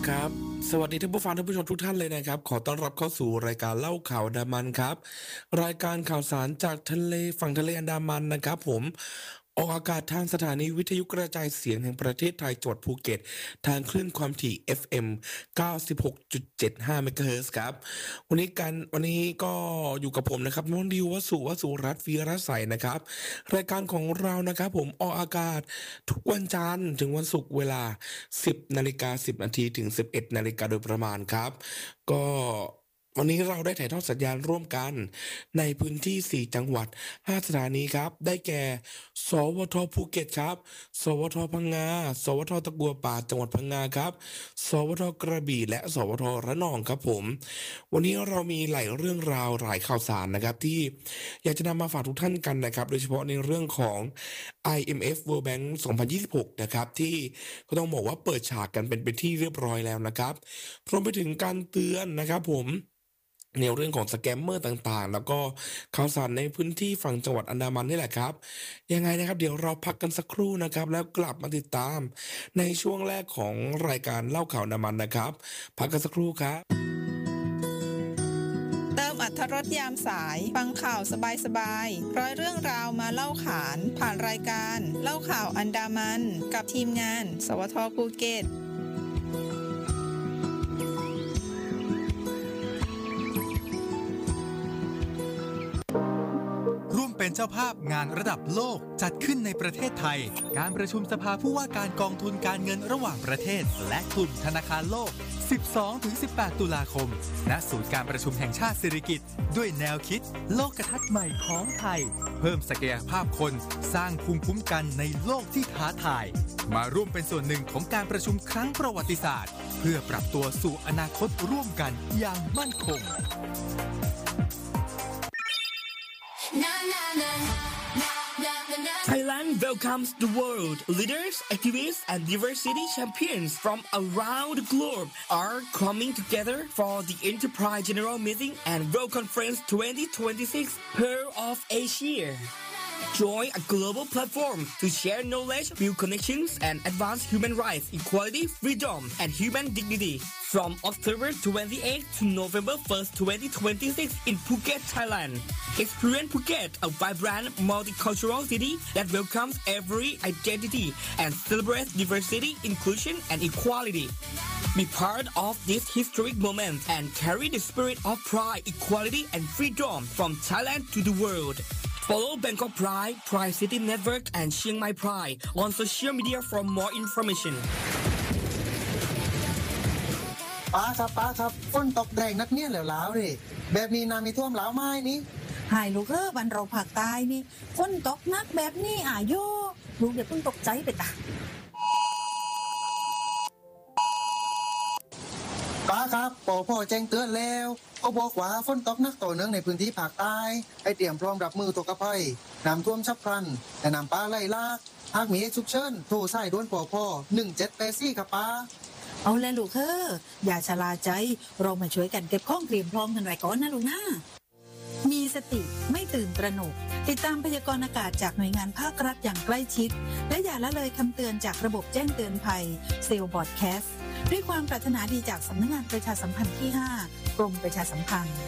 ครับสวัสดีท่านผู้ฟังท่านผู้ชมทุกท่านเลยนะครับขอต้อนรับเข้าสู่รายการเล่าข่าวอันดามันครับรายการข่าวสารจากทะเลฝั่งทะเลอันดามันนะครับผมออกอากาศทางสถานีวิทยุกระจายเสียงแห่งประเทศไทยจังหวัดภูเก็ตทางคลื่นความถี่ FM 96.75 เมกะเฮิรตซ์ครับวันนี้ก็อยู่กับผมนะครับน้องดิววสุรัตน์วีระใสนะครับรายการของเรานะครับผมออกอากาศทุกวันจันทร์ถึงวันศุกร์เวลา 10:10 นาทีถึง 11 นาฬิกาโดยประมาณครับก็วันนี้เราได้ถ่ายทอดสัญญาณร่วมกันในพื้นที่ 4 จังหวัด 5 สถานีครับได้แก่สวทภูเก็ตครับสวทพังงาสวทตะกัวป่าจังหวัดพังงาครับสวทกระบี่และสวทระนองครับผมวันนี้เรามีหลายเรื่องราวหลายข่าวสารนะครับที่อยากจะนำมาฝากทุกท่านกันนะครับโดยเฉพาะในเรื่องของ IMF World Bank 2026 นะครับที่ก็ต้องบอกว่าเปิดฉากกันเป็นที่เรียบร้อยแล้วนะครับรวมไปถึงการเตือนนะครับผมในเรื่องของสแกมเมอร์ต่างๆแล้วก็ข่าวสารในพื้นที่ฝั่งจังหวัดอันดามันนี่แหละครับยังไงนะครับเดี๋ยวเราพักกันสักครู่นะครับแล้วกลับมาติดตามในช่วงแรกของรายการเล่าข่าวอันดามันนะครับพักกันสักครู่ครับเติมอรรถรสยามสายฟังข่าวสบายๆร้อยเรื่องราวมาเล่าขานผ่านรายการเล่าข่าวอันดามันกับทีมงานสวทภูเก็ตร่วมเป็นเจ้าภาพงานระดับโลกจัดขึ้นในประเทศไทยการประชุมสภาผู้ว่าการกองทุนการเงินระหว่างประเทศและกลุ่มธนาคารโลก 12-18 ตุลาคมณศูนย์การประชุมแห่งชาติสิริกิติ์ด้วยแนวคิดโลกทัศน์ใหม่ของไทยเพิ่มศักยภาพคนสร้างภูมิคุ้มกันในโลกที่ท้าทายมาร่วมเป็นส่วนหนึ่งของการประชุมครั้งประวัติศาสตร์เพื่อปรับตัวสู่อนาคตร่วมกันอย่างมั่นคง Thailand welcomes the world. Leaders, activists, and diversity champions from around the globe are coming together for the Enterprise General Meeting and World Conference 2026 Pearl of Asia. Join a global platform to share knowledge, build connections, and advance human rights, equality, freedom, and human dignity. From October 28th to November 1st, 2026 in Phuket, Thailand. Experience Phuket, a vibrant multicultural city that welcomes every identity and celebrates diversity, inclusion, and equality. Be part of this historic moment and carry the spirit of pride, equality, and freedom from Thailand to the world. Follow Bangkok Pride, Pride City Network, and Chiang Mai Pride on social media for more information. ป้าครับฝนตกแรงนักเนี่ยเหลวๆดิแบบนี้น้ำมีท่วมเหลาไม้นี่หายลูกบ้านเราภาคใต้นี่ฝนตกหนักแบบนี้โยลูกอย่าเพิ่งตกใจไปตาป้าครับพ่อแจ้งเตือนแล้วเขาบอกว่าฝนตกหนักต่อเนื่องในพื้นที่ภาคใต้ให้เตรียมพร้อมรับมือตัวกระภัยน้ำท่วมฉับพลันและน้ำป่าไหลหลากหากมีเหตุฉุกเฉินโทรสายด่วนพ่อ1784ครับป้าเอาแลลูกอย่าชะล่าใจเรามาช่วยกันเก็บข้องเตรียมพร้อมกันไว้ก่อนนะลูกนะมีสติไม่ตื่นตระหนกติดตามพยากรณ์อากาศจากหน่วยงานภาครัฐอย่างใกล้ชิดและอย่าละเลยคำเตือนจากระบบแจ้งเตือนภัยเซลล์บอร์ดแคสต์ด้วยความปรารถนาดีจากสำนักงานประชาสัมพันธ์ที่ 5 กรมประชาสัมพันธ์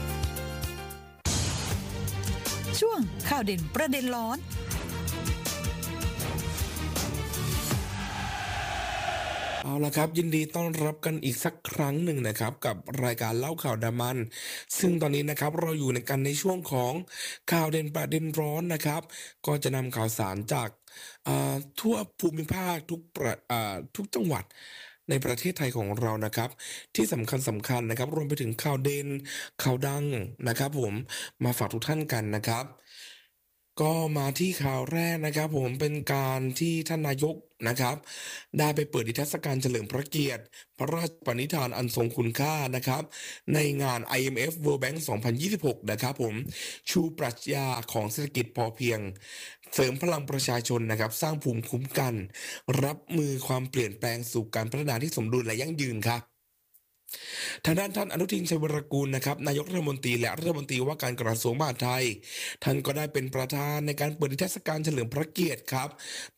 ช่วงข่าวเด่นประเด็นร้อนเอาละครับยินดีต้อนรับกันอีกสักครั้งหนึ่งนะครับกับรายการเล่าข่าวดามันซึ่งตอนนี้นะครับเราอยู่ในช่วงของข่าวเด่นประเด็นร้อนนะครับก็จะนำข่าวสารจากทั่วภูมิภาคทุกจังหวัดในประเทศไทยของเรานะครับที่สำคัญนะครับรวมไปถึงข่าวเด่นข่าวดังนะครับผมมาฝากทุกท่านกันนะครับก็มาที่ข่าวแรกนะครับผมเป็นการที่ท่านนายกนะครับได้ไปเปิดนิทรรศการเฉลิมพระเกียรติพระราชปณิธานอันทรงคุณค่านะครับในงาน IMF World Bank 2026นะครับผมชูปรัชญาของเศรษฐกิจพอเพียงเสริมพลังประชาชนนะครับสร้างภูมิคุ้มกันรับมือความเปลี่ยนแปลงสู่การพัฒนาที่สมดุลและยั่งยืนครับ ทางด้านท่านอนุทิน ชัยวรกูลนะครับนายกรัฐมนตรีและรัฐมนตรีว่าการกระทรวงมหาดไทยท่านก็ได้เป็นประธานในการเปิดนิทรรศการเฉลิมพระเกียรติครับ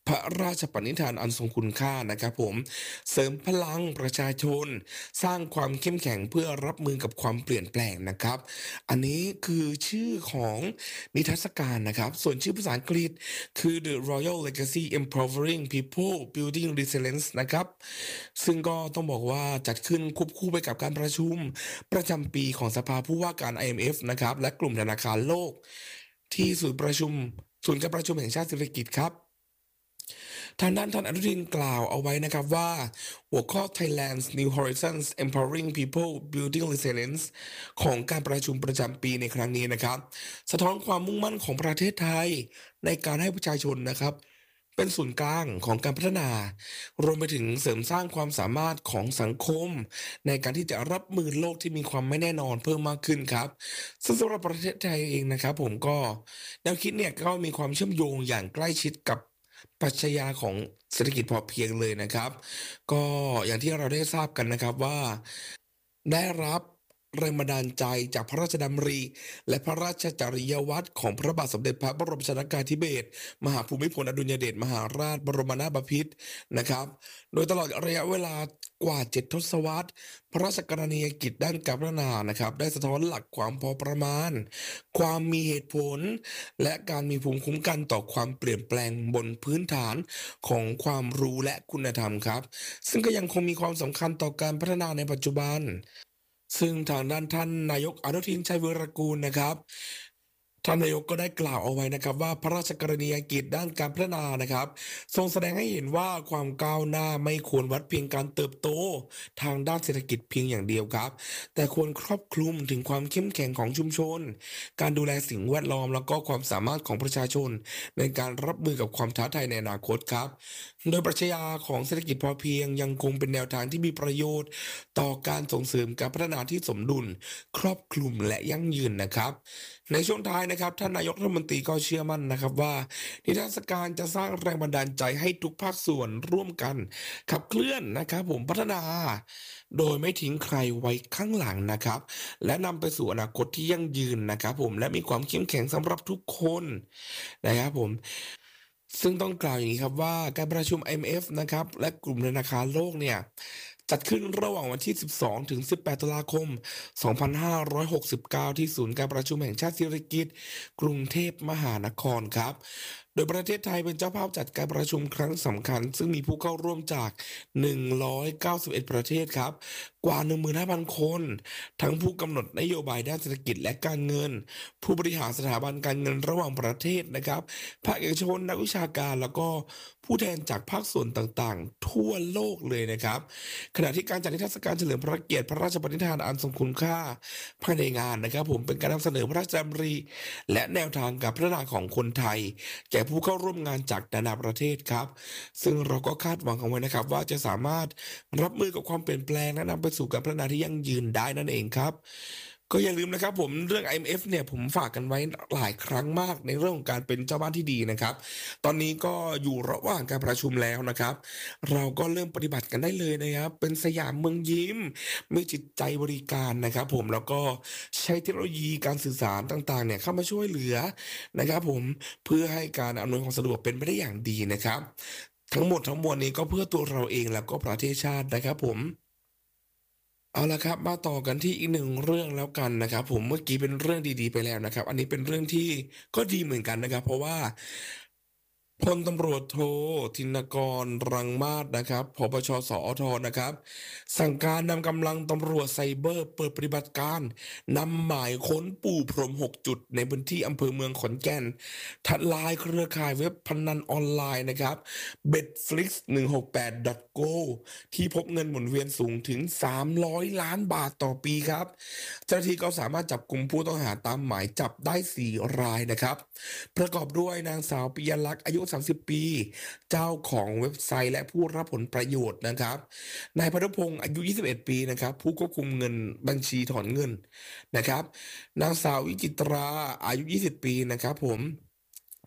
พระราชปณิธานอันทรงคุณค่านะครับผมเสริมพลังประชาชนสร้างความเข้มแข็งเพื่อรับมือกับความเปลี่ยนแปลงนะครับอันนี้คือชื่อของนิทรรศการนะครับส่วนชื่อภาษาอังกฤษคือ The Royal Legacy Empowering People Building Resilience นะครับซึ่งก็ต้องบอกว่าจัดขึ้นควบคู่ไปกับการประชุมประจำปีของสภาผู้ว่าการ IMF นะครับและกลุ่มธนาคารโลกที่ศูนย์การประชุมแห่งชาติเศรษฐกิจครับทางด้านท่านอนุทินกล่าวเอาไว้นะครับว่าหัวข้อ Thailand's New Horizons Empowering People Building Resilience ของการประชุมประจำปีในครั้งนี้นะครับสะท้อนความมุ่งมั่นของประเทศไทยในการให้ประชาชนนะครับเป็นศูนย์กลางของการพัฒนารวมไปถึงเสริมสร้างความสามารถของสังคมในการที่จะรับมือโลกที่มีความไม่แน่นอนเพิ่มมากขึ้นครับซึ่งสำหรับประเทศไทยเองนะครับผมก็แนวคิดเนี่ยก็มีความเชื่อมโยงอย่างใกล้ชิดกับปรัชญาของเศรษฐกิจพอเพียงเลยนะครับก็อย่างที่เราได้ทราบกันนะครับว่าได้รับแรงบันดาลใจจากพระราชดำริและพระราชจริยวัตรของพระบาทสมเด็จพระบรมชนกาธิเบศรมหาภูมิพลอดุลยเดชมหาราชบรมนาถบพิตรนะครับโดยตลอดระยะเวลากว่า7 ทศวรรษพระราชกรณียกิจด้านการพัฒนานะครับได้สะท้อนหลักความพอประมาณความมีเหตุผลและการมีภูมิคุ้มกันต่อความเปลี่ยนแปลงบนพื้นฐานของความรู้และคุณธรรมครับซึ่งก็ยังคงมีความสำคัญต่อการพัฒนาในปัจจุบันซึ่งทางด้านท่านนายกอนุทิน ชัยเวรกูลนะครับท่านนายกก็ได้กล่าวเอาไว้นะครับว่าพระราชกรณียกิจด้านการพัฒนานะครับทรงแสดงให้เห็นว่าความก้าวหน้าไม่ควรวัดเพียงการเติบโตทางด้านเศรษฐกิจเพียงอย่างเดียวครับแต่ควรครอบคลุมถึงความเข้มแข็งของชุมชนการดูแลสิ่งแวดล้อมแล้วก็ความสามารถของประชาชนในการรับมือกับความท้าทายในอนาคตครับโดยปรัชญาของเศรษฐกิจพอเพียงยังคงเป็นแนวทางที่มีประโยชน์ต่อการส่งเสริมการพัฒนาที่สมดุลครอบคลุมและยั่งยืนนะครับในช่วงท้ายนะครับท่านนายกรัฐมนตรีก็เชื่อมั่นนะครับว่านิทรรศการจะสร้างแรงบันดาลใจให้ทุกภาคส่วนร่วมกันขับเคลื่อนนะครับผมพัฒนาโดยไม่ทิ้งใครไว้ข้างหลังนะครับและนำไปสู่อนาคตที่ยั่งยืนนะครับผมและมีความเข้มแข็งสำหรับทุกคนนะครับผมซึ่งต้องกล่าวอย่างนี้ครับว่าการประชุม IMF นะครับและกลุ่มธนาคารโลกเนี่ยจัดขึ้นระหว่างวันที่ 12 ถึง 18 ตุลาคม 2569 ที่ศูนย์การประชุมแห่งชาติสิริกิติ์กรุงเทพมหานครครับโดยประเทศไทยเป็นเจ้าภาพจัดการประชุมครั้งสำคัญซึ่งมีผู้เข้าร่วมจาก 191 ประเทศครับกว่า 15,000 คนทั้งผู้กำหนดนโยบายด้านเศรษฐกิจและการเงินผู้บริหารสถาบันการเงินระหว่างประเทศนะครับภาคเอกชนนักวิชาการแล้วก็ผู้แทนจากภาคส่วนต่างๆทั่วโลกเลยนะครับขณะที่การจัดนิทรรศการเฉลิมพระเกียรติพระราชปณิธานอันทรงคุณค่าภายในงานนะครับผมเป็นการนำเสนอพระราชดำริและแนวทางการพัฒนาของคนไทยแก่ผู้เข้าร่วมงานจากนานาประเทศครับซึ่งเราก็คาดหวังเอาไว้นะครับว่าจะสามารถรับมือกับความเปลี่ยนแปลงและนำไปสู่การพัฒนาที่ยั่งยืนได้นั่นเองครับก็อย่าลืมนะครับผมเรื่อง IMF เนี่ยผมฝากกันไว้หลายครั้งมากในเรื่องของการเป็นเจ้าบ้านที่ดีนะครับตอนนี้ก็อยู่ระหว่างการประชุมแล้วนะครับเราก็เริ่มปฏิบัติกันได้เลยนะครับเป็นสยามเมืองยิ้มมีจิตใจบริการนะครับผมแล้วก็ใช้เทคโนโลยีการสื่อสารต่างๆเนี่ยเข้ามาช่วยเหลือนะครับผมเพื่อให้การอำนวยความสะดวกเป็นไปได้อย่างดีนะครับทั้งหมดทั้งมวลนี้ก็เพื่อตัวเราเองแล้วก็ประเทศชาตินะครับผมเอาละครับมาต่อกันที่อีกหนึ่งเรื่องแล้วกันนะครับผมเมื่อกี้เป็นเรื่องดีๆไปแล้วนะครับอันนี้เป็นเรื่องที่ก็ดีเหมือนกันนะครับเพราะว่าพลตำรวจโทธินกรรังมาศนะครับผบชสอทนะครับสั่งการนำกำลังตำรวจไซเบอร์เปิดปฏิบัติการนำหมายค้นปูพรม6 จุดในพื้นที่อำเภอเมืองขอนแก่นทัดลายเครือข่ายเว็บพนันออนไลน์นะครับ Betflix 168.go ที่พบเงินหมุนเวียนสูงถึง300 ล้านบาทต่อปีครับเจ้าหน้าที่ก็สามารถจับกลุ่มผู้ต้องหาตามหมายจับได้4 รายนะครับประกอบด้วยนางสาวปิยลักษณ์อายุ30 ปีเจ้าของเว็บไซต์และผู้รับผลประโยชน์นะครับนายพนุพงศ์อายุ21 ปีนะครับผู้ควบคุมเงินบัญชีถอนเงินนะครับนางสาววิจิตราอายุ20 ปีนะครับผม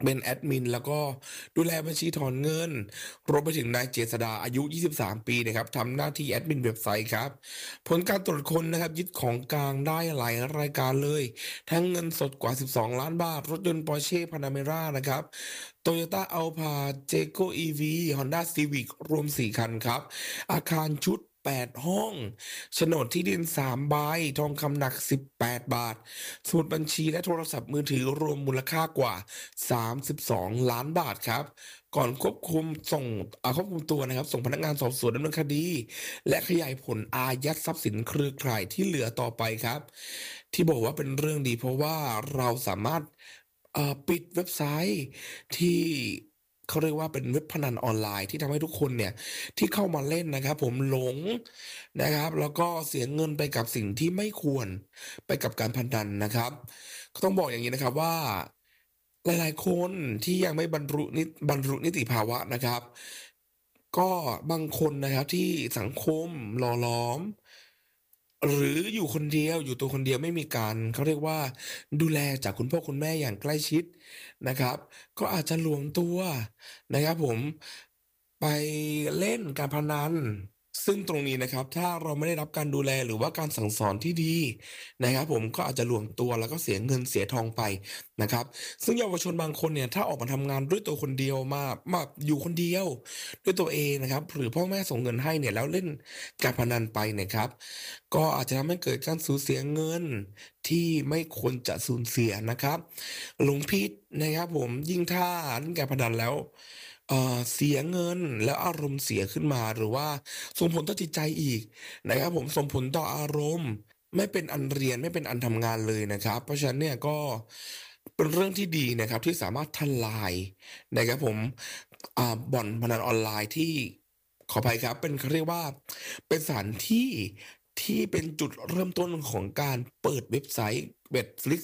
เป็นแอดมินแล้วก็ดูแลบัญชีถอนเงินรวมไปถึงนายเจษดาอายุ 23 ปีนะครับทำหน้าที่แอดมินเว็บไซต์ครับผลการตรวจค้นนะครับยึดของกลางได้หลายรายการเลยทั้งเงินสดกว่า 12 ล้านบาทรถยนต์ Porsche Panamera นะครับ Toyota Alphard Jaguar EV Honda Civic รวม 4 คันครับอาคารชุด 8 ห้องโฉนดที่ดิน 3 ใบทองคำหนัก 18 บาทสมุดบัญชีและโทรศัพท์มือถือรวมมูลค่ากว่า 32 ล้านบาทครับก่อนควบคุมตัวนะครับส่งพนักงานสอบสวนดำเนินคดี และขยายผลอายัดทรัพย์สินเครือข่ายที่เหลือต่อไปครับ ที่บอกว่าเป็นเรื่องดีเพราะว่าเราสามารถปิดเว็บไซต์ที่เขาเรียกว่าเป็นเว็บพนันออนไลน์ที่ทำให้ทุกคนเนี่ยที่เข้ามาเล่นนะครับผมหลงนะครับแล้วก็เสียเงินไปกับสิ่งที่ไม่ควรไปกับการพนันนะครับก็ต้องบอกอย่างนี้นะครับว่าหลายๆคนที่ยังไม่บรรลุนิติภาวะนะครับ ก็บางคนนะครับที่สังคมหล่อหลอม หรืออยู่คนเดียวอยู่ตัวคนเดียวไม่มีการเขาเรียกว่าดูแลจากคุณพ่อคุณแม่อย่างใกล้ชิดนะครับ ก็อาจจะหลวมตัวนะครับผมไปเล่นการพนันซึ่งตรงนี้นะครับถ้าเราไม่ได้รับการดูแลหรือว่าการสั่งสอนที่ดีนะครับผมก็อาจจะหลวมตัวแล้วก็เสียเงินเสียทองไปนะครับ ซึ่งเยาวชนบางคนเนี่ยถ้าออกมาทำงานด้วยตัวคนเดียวมาอยู่คนเดียวด้วยตัวเองนะครับหรือพ่อแม่ส่งเงินให้เนี่ยแล้วเล่นการพนันไปเนี่ยครับ ก็อาจจะทำให้เกิดการสูญเสียเงินที่ไม่ควรจะสูญเสียนะครับหลงผิดนะครับผมยิ่งถ้าเล่นการพนันแล้วเสียเงินแล้วอารมณ์เสียขึ้นมาหรือว่าส่งผลต่อจิตใจอีกนะครับผมส่งผลต่ออารมณ์ไม่เป็นอันเรียนไม่เป็นอันทำงานเลยนะครับ เพราะฉะนั้นเนี่ยก็เป็นเรื่องที่ดีนะครับที่สามารถทลายนะครับผมบ่อนพนันออนไลน์ที่ขออภัยครับเป็นเขาเรียกว่าเป็นสถานที่ที่เป็นจุดเริ่มต้นของการเปิดเว็บไซต์ Netflix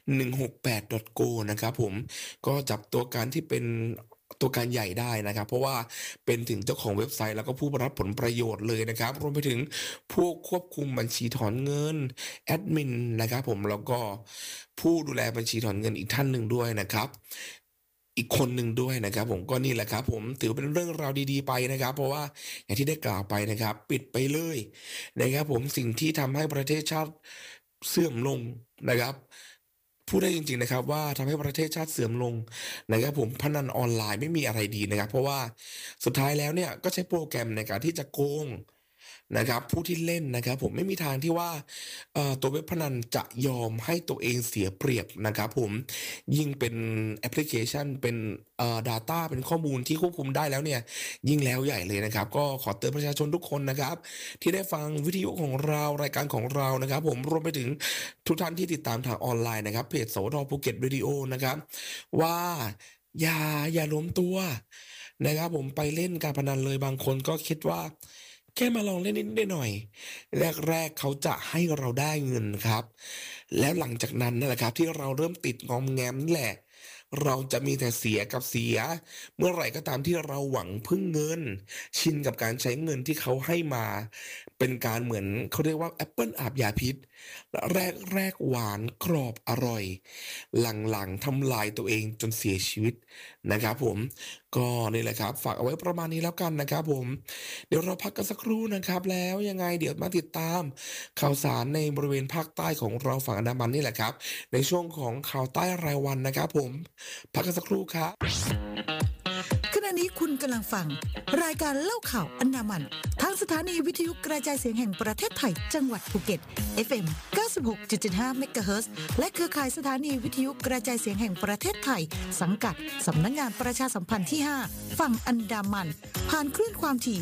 168.go นะครับผมก็จับตัวการที่เป็นตัวการใหญ่ได้นะครับเพราะว่าเป็นถึงเจ้าของเว็บไซต์แล้วก็ผู้รับผลประโยชน์เลยนะครับรวมไปถึงผู้ควบคุมบัญชีถอนเงินแอดมินนะครับผมแล้วก็ผู้ดูแลบัญชีถอนเงินอีกท่านหนึ่งด้วยนะครับอีกคนหนึ่งด้วยนะครับผมก็นี่แหละครับผมถือเป็นเรื่องราวดีๆไปนะครับเพราะว่าอย่างที่ได้กล่าวไปนะครับปิดไปเลยนะครับผมสิ่งที่ทำให้ประเทศชาติเสื่อมลงนะครับพูดได้จริงๆนะครับว่าทำให้ประเทศชาติเสื่อมลงนะครับผมพนันออนไลน์ไม่มีอะไรดีนะครับเพราะว่าสุดท้ายแล้วเนี่ยก็ใช้โปรแกรมในการที่จะโกงนะครับผู้ที่เล่นนะครับผมไม่มีทางที่ว่าตัวเว็บพนันจะยอมให้ตัวเองเสียเปรียบนะครับผมยิ่งเป็นแอปพลิเคชันเป็นdata เป็นข้อมูลที่ควบคุมได้แล้วเนี่ยยิ่งแล้วใหญ่เลยนะครับก็ขอเตือนประชาชนทุกคนนะครับที่ได้ฟังวิทยุของเรารายการของเรานะครับผมรวมไปถึงทุกท่านที่ติดตามทางออนไลน์นะครับเพจสวทภูเก็ตวิดีโอนะครับว่าอย่าล้มตัวนะครับผมไปเล่นการพนันเลยบางคนก็คิดว่าแค่มาลองเล่นนิดหน่อยแรกๆเขาจะให้เราได้เงินครับแล้วหลังจากนั้นนั่นแหละครับที่เราเริ่มติดงอมแงมนี่แหละเราจะมีแต่เสียกับเสียเมื่อไหร่ก็ตามที่เราหวังพึ่งเงินชินกับการใช้เงินที่เขาให้มาเป็นการเหมือนเขาเรียกว่าแอปเปิลอาบยาพิษแรกหวานกรอบอร่อยหลังๆทำลายตัวเองจนเสียชีวิตนะครับผมก็นี่แหละครับฝากเอาไว้ประมาณนี้แล้วกันนะครับผมเดี๋ยวเราพักกันสักครู่นะครับแล้วยังไงเดี๋ยวมาติดตามข่าวสารในบริเวณภาคใต้ของเราฝั่งอันดามันนี่แหละครับในช่วงของข่าวใต้รายวันนะครับผมพักกันสักครู่ครับขณะนี้คุณกำลังฟังรายการเล่าข่าวอันดามันทางสถานีวิทยุกระจายเสียงแห่งประเทศไทยจังหวัดภูเก็ต FM 96.75 เมกะเฮิรตซ์และเครือข่ายสถานีวิทยุกระจายเสียงแห่งประเทศไทยสังกัดสำนักงานประชาสัมพันธ์ที่ 5 ฝั่งอันดามันผ่านคลื่นความถี่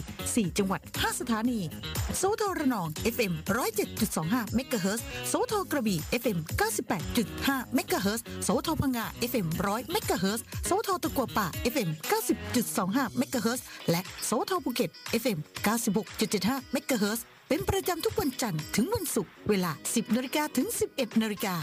4 จังหวัด 5 สถานีโสธรระนอง FM 107.25 เมกะเฮิรตซ์โสธรกระบี่ FM 98.5 เมกะเฮิรตซ์โสธรพังงา FM 100 เมกะเฮิรตซ์โสธรตะกัวป่า FM 90.25 เมกะเฮิรตซ์และโสธรภูเก็ต FM 96.75 เมกะเฮิรตซ์เป็นประจำทุกวันจันทร์ถึงวันศุกร์เวลา 10 นาฬิกาถึง 11 นาฬิกา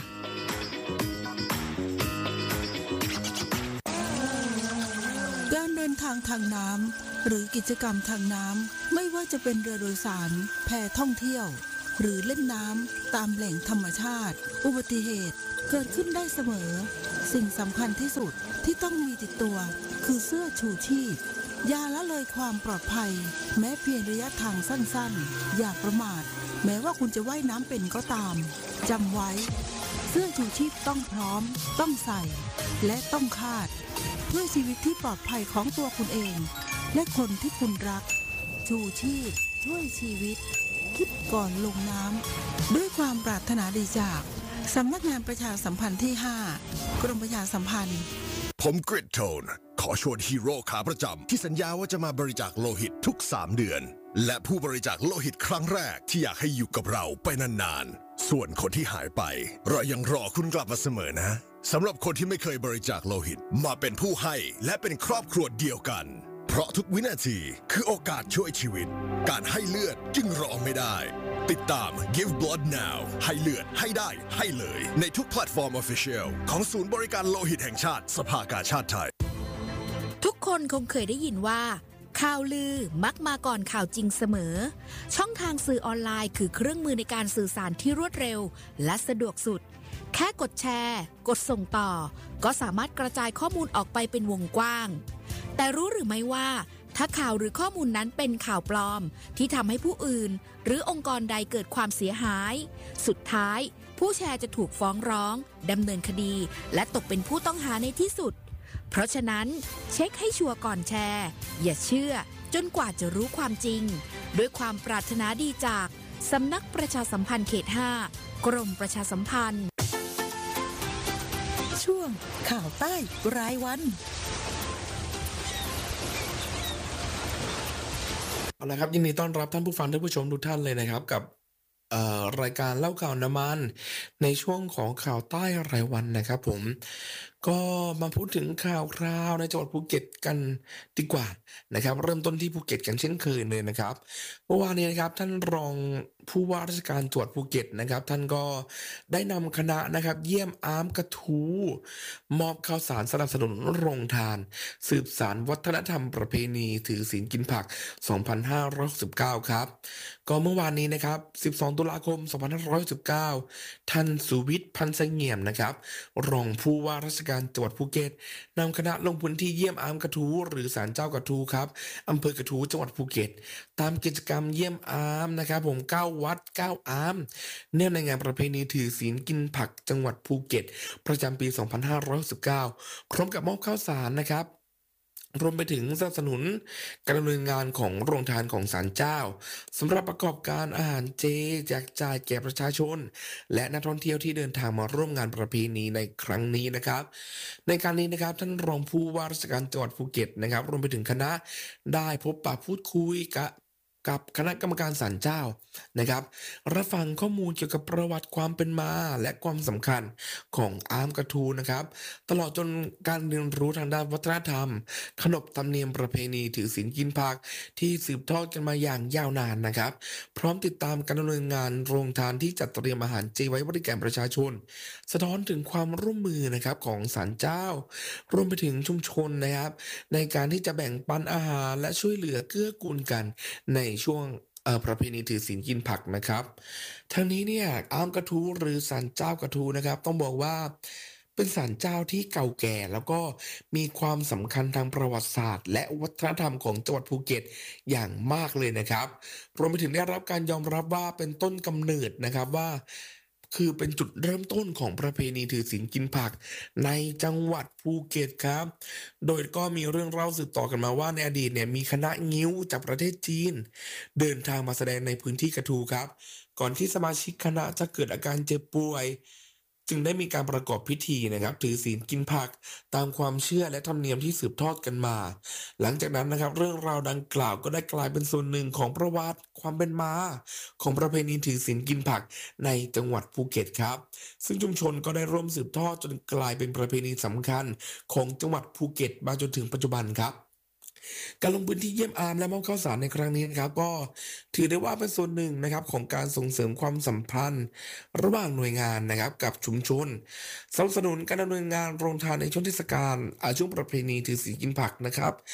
การเดินทางทางน้ำหรือกิจกรรมทางน้ำไม่ว่าจะเป็นเรือโดยสารแพท่องเที่ยวหรือเล่นน้ำตามแหล่งธรรมชาติอุบัติเหตุเกิดขึ้นได้เสมอ สิ่งสำคัญที่สุดที่ต้องมีติดตัวคือเสื้อชูชีพอย่าละเลยความปลอดภัยแม้เพียงระยะทางสั้นๆอย่าประมาทแม้ว่าคุณจะว่ายน้ำเป็นก็ตามจำไว้เสื้อชูชีพต้องพร้อมต้องใส่และต้องคาดเพื่อชีวิตที่ปลอดภัยของตัวคุณเองและคนที่คุณรักชูชีพช่วยชีวิตคิดก่อนลงน้ำด้วยความปรารถนาดีจากสำนักงานประชาสัมพันธ์ที่ 5 กรมประชาสัมพันธ์ผมกริดโทนขอชวนฮีโร่ขาประจำที่สัญญาว่าจะมาบริจาคโลหิตทุก3 เดือนและผู้บริจาคโลหิตครั้งแรกที่อยากให้อยู่กับเราไปนานๆส่วนคนที่หายไปเรายังรอคุณกลับมาเสมอนะสำหรับคนที่ไม่เคยบริจาคโลหิตมาเป็นผู้ให้และเป็นครอบครัวเดียวกันเพราะทุกวินาทีคือโอกาสช่วยชีวิตการให้เลือดจึงรอไม่ได้ติดตาม Give Blood Now ให้เลือดให้ได้ให้เลยในทุกแพลตฟอร์ม Official ของศูนย์บริการโลหิตแห่งชาติสภากาชาดไทยทุกคนคงเคยได้ยินว่าข่าวลือมักมาก่อนข่าวจริงเสมอช่องทางสื่อออนไลน์คือเครื่องมือในการสื่อสารที่รวดเร็วและสะดวกสุดแค่กดแชร์กดส่งต่อก็สามารถกระจายข้อมูลออกไปเป็นวงกว้างแต่รู้หรือไม่ว่าถ้าข่าวหรือข้อมูลนั้นเป็นข่าวปลอมที่ทำให้ผู้อื่นหรือองค์กรใดเกิดความเสียหายสุดท้ายผู้แชร์จะถูกฟ้องร้องดำเนินคดีและตกเป็นผู้ต้องหาในที่สุดเพราะฉะนั้นเช็คให้ชัวร์ก่อนแชร์อย่าเชื่อจนกว่าจะรู้ความจริงด้วยความปรารถนาดีจากสำนักประชาสัมพันธ์เขต 5 กรมประชาสัมพันธ์ช่วงข่าวใต้รายวันเอาละครับยินดีต้อนรับท่านผู้ฟังท่านผู้ชมทุกท่านเลยนะครับกับรายการเล่าข่าวน้ำมันในช่วงของข่าวใต้รายวันนะครับผมก็มาพูดถึงข่าวคราวในจังหวัดภูเก็ตกันดีกว่านะครับเริ่มต้นที่ภูเก็ตกันเช่นเคยเลยนะครับเมื่อวานนี้นะครับท่านรองผู้ว่าราชการจังหวัดภูเก็ตนะครับท่านก็ได้นำคณะนะครับเยี่ยมอาร์มกระทูมอบข้าวสารสนับสนุนโรงทานสืบสานวัฒนธรรมประเพณีถือศีลกินผัก 2569 ครับก็เมื่อวานนี้นะครับ12 ตุลาคม 2519ท่านสุวิทย์พันธ์เสงี่ยมนะครับรองผู้ว่าราชการจังหวัดภูเก็ตนำคณะลงพื้นที่เยี่ยมอาร์มกระทูหรือศาลเจ้ากระทูครับอำเภอกระทูจังหวัดภูเก็ตตามกิจกรรมเยี่ยมอาร์มนะครับผม9 วัด 9 อาร์มเนื่องในงานประเพณีถือศีลกินผักจังหวัดภูเก็ตประจำปี 2519พร้อมกับมอบข้าวสารนะครับรวมไปถึงสนับสนุนการดำเนินงานของโรงทานของศาลเจ้าสำหรับประกอบการอาหารเจแจกจ่ายแก่ประชาชนและนักท่องเที่ยวที่เดินทางมาร่วมงานประเพณีในครั้งนี้นะครับในการนี้นะครับท่านรองผู้ว่าราชการจังหวัดภูเก็ตนะครับรวมไปถึงคณะได้พบปะพูดคุยกับคณะกรรมการศาลเจ้านะครับรับฟังข้อมูลเกี่ยวกับประวัติความเป็นมาและความสำคัญของอาร์มกระทูนะครับตลอดจนการเรียนรู้ทางด้านวัฒนธรรมขนบธรรมเนียมประเพณีถือศีลกินผักที่สืบทอดกันมาอย่างยาวนานนะครับพร้อมติดตามการดำเนินงานโรงทานที่จัดเตรียมอาหารเจไว้บริการประชาชนสะท้อนถึงความร่วมมือนะครับของศาลเจ้ารวมไปถึงชุมชนนะครับในการที่จะแบ่งปันอาหารและช่วยเหลือเกื้อกูลกันในช่วงประเพณีถือศีลกินผักนะครับทั้งนี้เนี่ยอาร์มกระทูหรือศาลเจ้ากระทูนะครับต้องบอกว่าเป็นศาลเจ้าที่เก่าแก่แล้วก็มีความสำคัญทางประวัติศาสตร์และวัฒนธรรมของจังหวัดภูเก็ตอย่างมากเลยนะครับรวมไปถึงได้รับการยอมรับว่าเป็นต้นกำเนิดนะครับว่าคือเป็นจุดเริ่มต้นของประเพณีถือศีลกินผักในจังหวัดภูเก็ตครับโดยก็มีเรื่องเล่าสืบต่อกันมาว่าในอดีตเนี่ยมีคณะงิ้วจากประเทศจีนเดินทางมาแสดงในพื้นที่กระทูครับก่อนที่สมาชิกคณะจะเกิดอาการเจ็บป่วยจึงได้มีการประกอบพิธีนะครับถือศีลกินผักตามความเชื่อและธรรมเนียมที่สืบทอดกันมาหลังจากนั้นนะครับเรื่องราวดังกล่าวก็ได้กลายเป็นส่วนหนึ่งของประวัติความเป็นมาของประเพณีถือศีลกินผักในจังหวัดภูเก็ตครับซึ่งชุมชนก็ได้ร่วมสืบทอดจนกลายเป็นประเพณีสำคัญของจังหวัดภูเก็ตมาจนถึงปัจจุบันครับการลงพื้นที่เยี่ยมอาร์มและมอบข้าวสารในครั้งนี้นะครับก็ถือได้ว่าเป็นส่วนหนึ่งนะครับของการส่งเสริมความสัมพันธ์ระหว่างหน่วยงานนะครับกับชุมชนสนับสนุนการดำเนินงานโรงทานในช่วงเทศกาลช่วงประเพณีถือศีลกินผักนะครับ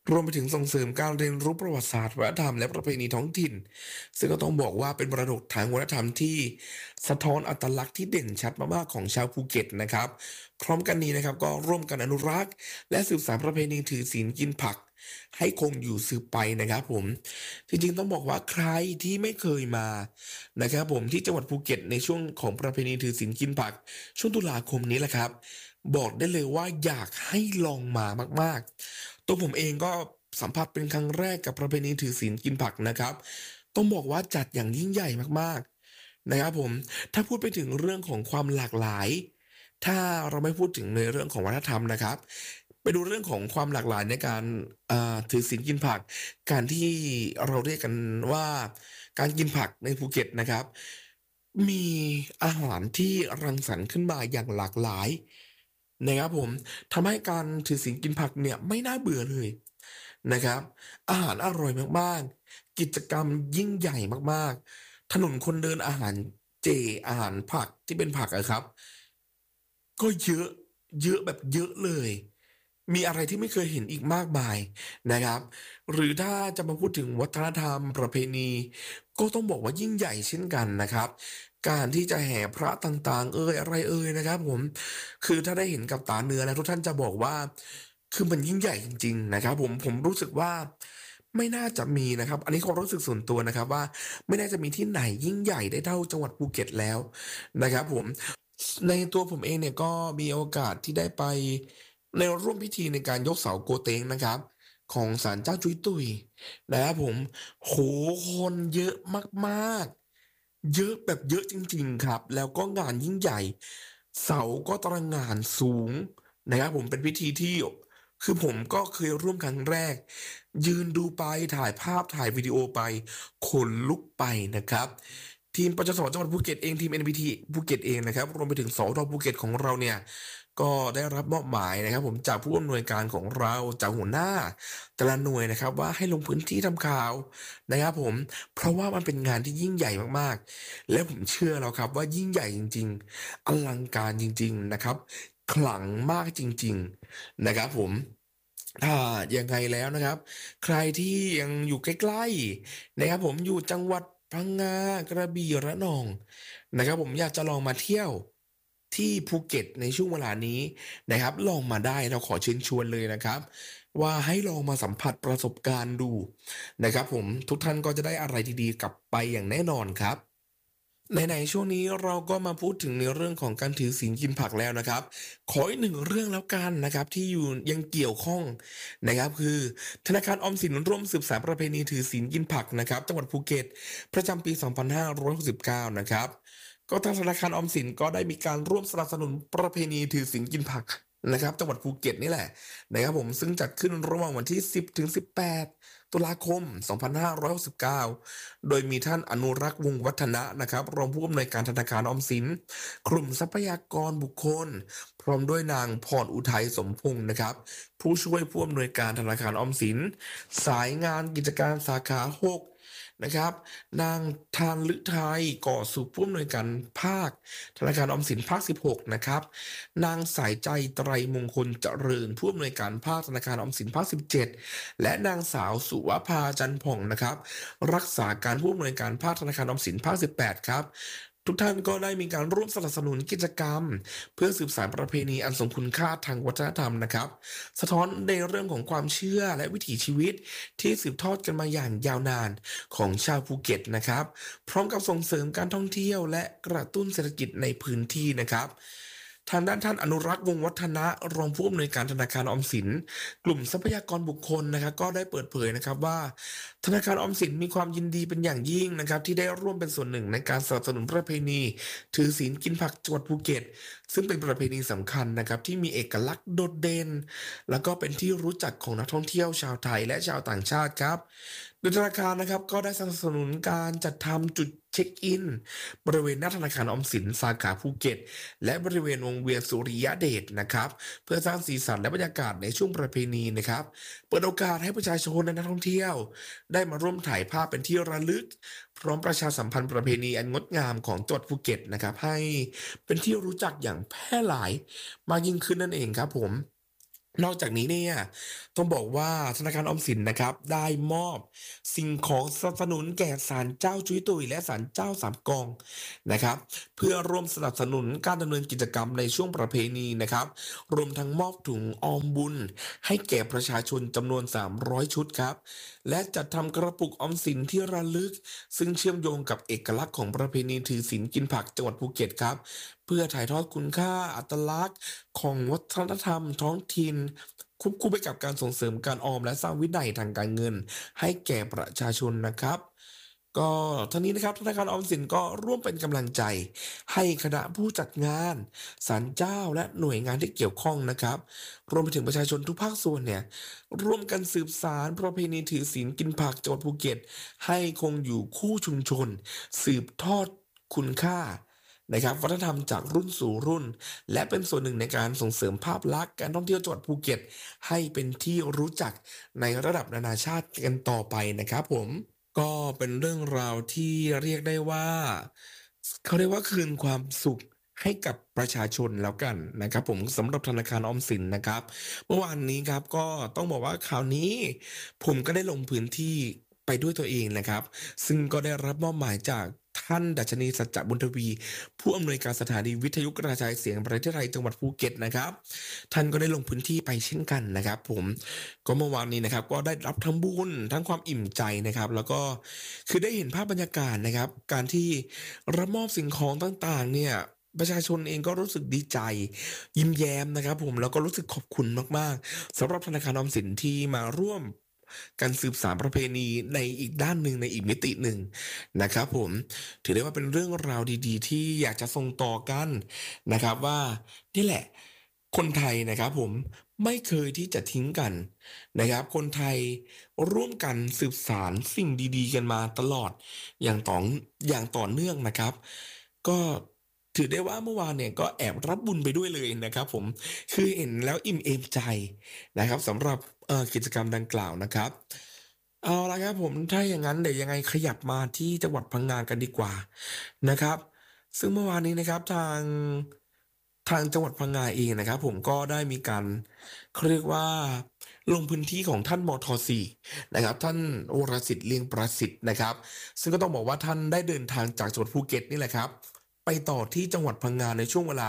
รวมไปถึงส่งเสริมการเรียนรู้ประวัติศาสตร์วัฒนธรรมและประเพณีท้องถิ่นซึ่งก็ต้องบอกว่าเป็นมรดกทางวัฒนธรรมที่สะท้อนอัตลักษณ์ที่เด่นชัดมากๆของชาวภูเก็ตนะครับพร้อมกันนี้นะครับก็ร่วมกันอนุรักษ์และสืบสานประเพณีถือศีลกินผักให้คงอยู่สืบไปนะครับผมจริงๆต้องบอกว่าใครที่ไม่เคยมานะครับผมที่จังหวัดภูเก็ตในช่วงของประเพณีถือศีลกินผักช่วงตุลาคมนี้แหละครับบอกได้เลยว่าอยากให้ลองมามากๆตัวผมเองก็สัมผัสเป็นครั้งแรกกับประเพณีถือศีลกินผักนะครับต้องบอกว่าจัดอย่างยิ่งใหญ่มากๆนะครับผมถ้าพูดไปถึงเรื่องของความหลากหลายถ้าเราไม่พูดถึงในเรื่องของวัฒนธรรมนะครับไปดูเรื่องของความหลากหลายในการถือศีลกินผักการที่เราเรียกกันว่าการกินผักในภูเก็ตนะครับมีอาหารที่รังสรรค์ขึ้นมาอย่างหลากหลายนะครับผมทำให้การถือศีลกินผักเนี่ยไม่น่าเบื่อเลยนะครับอาหารอร่อยมากๆกิจกรรมยิ่งใหญ่มากๆถนนคนเดินอาหารเจอาหารผักที่เป็นผักอะครับก็เยอะเยอะแบบเยอะเลย มีอะไรที่ไม่เคยเห็นอีกมากมายนะครับหรือถ้าจะมาพูดถึงวัฒนธรรมประเพณีก็ต้องบอกว่ายิ่งใหญ่เช่นกันนะครับการที่จะแห่พระต่างๆอะไรนะครับผมคือถ้าได้เห็นกับตาเนื้อแล้วทุกท่านจะบอกว่าคือมันยิ่งใหญ่จริงๆนะครับผมรู้สึกว่าไม่น่าจะมีนะครับอันนี้ความรู้สึกส่วนตัวนะครับว่าไม่น่าจะมีที่ไหนยิ่งใหญ่ได้เท่าจังหวัดภูเก็ตแล้วนะครับผมในตัวผมเองเนี่ยก็มีโอกาสที่ได้ไป ในร่วมพิธีในการยกเสาโกเต็งนะครับของศาลเจ้าจุ้ยตุยนะครับผมโหคนเยอะมากๆเยอะแบบเยอะจริงๆครับแล้วก็งานยิ่งใหญ่เสาก็ตระหง่านสูงนะครับผมเป็นพิธีที่คือผมก็เคยร่วมครั้งแรกยืนดูไปถ่ายภาพถ่ายวิดีโอไปขนลุกไปนะครับทีมปจสจังหวัดภูเก็ตเองทีม NPT ภูเก็ตเองนะครับรวมไปถึงสทภูเก็ตของเราเนี่ย ก็ได้รับมอบหมายนะครับผมจากผู้อำนวยการของเราจากหัวหน้าแต่ละหน่วยนะครับว่าให้ลงพื้นที่ทำข่าวนะครับผมเพราะว่ามันเป็นงานที่ยิ่งใหญ่มากๆและผมเชื่อแล้วครับว่ายิ่งใหญ่จริงๆอลังการจริงๆนะครับขลังมากจริงๆนะครับผมถ้ายังไงแล้วนะครับใครที่ยังอยู่ใกล้ๆนะครับผมอยู่จังหวัดพังงากระบี่ระนองนะครับผมอยากจะลองมาเที่ยว ที่ภูเก็ตในช่วงเวลานี้นะครับลองมาได้เราขอเชิญชวนเลยนะครับว่าให้ลองมาสัมผัสประสบการณ์ดูนะครับผมทุกท่านก็จะได้อะไรดีๆกลับไปอย่างแน่นอนครับในช่วงนี้เราก็มาพูดถึงในเรื่องของการถือศีลกินผักแล้วนะครับขออีกหนึ่งเรื่องแล้วกันนะครับที่อยู่ยังเกี่ยวข้องนะครับคือธนาคารออมสินร่วมสืบสานประเพณีถือศีลกินผักนะครับจังหวัดภูเก็ตประจำปี 2569 นะครับ ก็ทางธนาคารออมสินก็ได้มีการร่วมสนับสนุนประเพณีถือศีลกินผักนะครับจังหวัดภูเก็ตนี่แหละนะครับผมซึ่งจัดขึ้นระหว่างวันที่ 10 ถึง 18 ตุลาคม 2569 โดยมีท่านอนุรักษ์วงศ์วัฒนะนะครับรองผู้อำนวยการธนาคารออมสินกลุ่มทรัพยากรบุคคล พร้อมด้วยนางพรอุทัยสมพงศ์นะครับผู้ช่วยผู้อำนวยการธนาคารออมสินสายงานกิจการสาขา 6นะครับนางทานฤทัยก่อสุขผู้อำนวยการภาคธนาคารออมสินภาค 16 นะครับนางสายใจไตรมงคลเจริญผู้อำนวยการภาคธนาคารออมสินภาค 17 และนางสาวสุวภาจันทร์ผ่องนะครับรักษาการผู้อำนวยการภาคธนาคารออมสินภาค 18 ครับทุกท่านก็ได้มีการร่วมสนับสนุนกิจกรรมเพื่อสืบสานประเพณีอันทรงคุณค่าทางวัฒนธรรมนะครับสะท้อนในเรื่องของความเชื่อและวิถีชีวิตที่สืบทอดกันมาอย่างยาวนานของชาวภูเก็ตนะครับพร้อมกับส่งเสริมการท่องเที่ยวและกระตุ้นเศรษฐกิจในพื้นที่นะครับทางด้านท่านอนุรักษ์วงศ์วัฒนะรองผู้อำนวยการธนาคารออมสินกลุ่มทรัพยากรบุคคลนะครับก็ได้เปิดเผยนะครับว่าธนาคารออมสินมีความยินดีเป็นอย่างยิ่งนะครับที่ได้ร่วมเป็นส่วนหนึ่งในการสนับสนุนประเพณีถือศีลกินผักจังหวัดภูเก็ตซึ่งเป็นประเพณีสำคัญนะครับที่มีเอกลักษณ์โดดเด่นแล้วก็เป็นที่รู้จักของนักท่องเที่ยวชาวไทยและชาวต่างชาติครับโดยธนาคารนะครับก็ได้สนับสนุนการจัดทำจุดเช็คอินบริเวณหน้าธนาคารออมสินสาขาภูเก็ตและบริเวณวงเวียนสุริยเดชนะครับเพื่อสร้างสีสันและบรรยากาศในช่วงประเพณีนะครับเปิดโอกาสให้ประชาชนและนักท่องเที่ยวได้มาร่วมถ่ายภาพเป็นที่ระลึกพร้อมประชาสัมพันธ์ประเพณีอันงดงามของจังหวัดภูเก็ตนะครับให้เป็นที่รู้จักอย่างแพร่หลายมากยิ่งขึ้นนั่นเองครับผมนอกจากนี้เนี่ยต้องบอกว่าธนาคารออมสินนะครับได้มอบสิ่งของสนับสนุนแก่ศาลเจ้าจุ้ยตุยและศาลเจ้าสามกองนะครับเพื่อร่วมสนับสนุนการดำเนินกิจกรรมในช่วงประเพณีนะครับรวมทั้งมอบถุงออมบุญให้แก่ประชาชนจำนวน300ชุดครับและจัดทำกระปุกออมสินที่ระลึกซึ่งเชื่อมโยงกับเอกลักษณ์ของประเพณีถือศีลกินผักจังหวัดภูเก็ตครับเพื่อถ่ายทอดคุณค่าอัตลักษณ์ของวัฒนธรรมท้องถิ่นควบคู่ไปกับการส่งเสริมการออมและสร้างวินัยทางการเงินให้แก่ประชาชนนะครับก็ทั้งนี้นะครับธนาคารออมสินก็ร่วมเป็นกำลังใจให้คณะผู้จัดงานศาลเจ้าและหน่วยงานที่เกี่ยวข้องนะครับรวมไปถึงประชาชนทุกภาคส่วนเนี่ยร่วมกันสืบสานประเพณีถือศีลกินผักจังหวัดภูเก็ตให้คงอยู่คู่ชุมชนสืบทอดคุณค่านะครับวัฒนธรรมจากรุ่นสู่รุ่นและเป็นส่วนหนึ่งในการส่งเสริมภาพลักษณ์การท่องเที่ยวจังหวัดภูเก็ตให้เป็นที่รู้จักในระดับนานาชาติกันต่อไปนะครับผมก็เป็นเรื่องราวที่เรียกได้ว่าเขาเรียกว่าคืนความสุขให้กับประชาชนแล้วกันนะครับผมสำหรับธนาคารออมสินนะครับเมื่อวานนี้ครับก็ต้องบอกว่าข่าวนี้ผมก็ได้ลงพื้นที่ไปด้วยตัวเองนะครับซึ่งก็ได้รับมอบหมายจากท่านดัชนีสัจจบุญทวีผู้อำนวยการสถานีวิทยุกระจายเสียงประเทศไทยจังหวัดภูเก็ตนะครับท่านก็ได้ลงพื้นที่ไปเช่นกันนะครับผมก็เมื่อวานนี้นะครับก็ได้รับทั้งบุญทั้งความอิ่มใจนะครับแล้วก็คือได้เห็นภาพบรรยากาศนะครับการที่รับมอบสิ่งของต่างๆเนี่ยประชาชนเองก็รู้สึกดีใจยิ้มแย้มนะครับผมแล้วก็รู้สึกขอบคุณมากๆสำหรับธนาคารออมสินที่มาร่วมการสืบสานประเพณีในอีกด้านหนึ่งในอีกมิติหนึ่งนะครับผมถือได้ว่าเป็นเรื่องราวดีๆที่อยากจะส่งต่อกันนะครับว่านี่แหละคนไทยนะครับผมไม่เคยที่จะทิ้งกันนะครับคนไทยร่วมกันสืบสานสิ่งดีๆกันมาตลอดอย่างต่อเนื่องนะครับก็ถือได้ว่าเมื่อวานเนี่ยก็แอบรับบุญไปด้วยเลยนะครับผมคือเห็นแล้วอิ่มเอมใจนะครับสำหรับกิจกรรมดังกล่าวนะครับเอาละครับผมถ้าอย่างนั้นเดี๋ยวยังไงขยับมาที่จังหวัดพังงากันดีกว่านะครับซึ่งเมื่อวานนี้นะครับทางจังหวัดพังงาเองนะครับผมก็ได้มีการเขาเรียกว่าลงพื้นที่ของท่านมท4นะครับท่านวรสิทธิ์เลียงประสิทธิ์นะครับซึ่งก็ต้องบอกว่าท่านได้เดินทางจากจังหวัดภูเก็ตนี่แหละครับไปต่อที่จังหวัดพังงาในช่วงเวลา